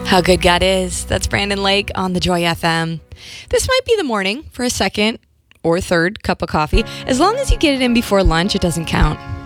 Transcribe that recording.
How good God is. That's Brandon Lake on the Joy FM. This might be the morning for a second or third cup of coffee. As long as you get it in before lunch, it doesn't count.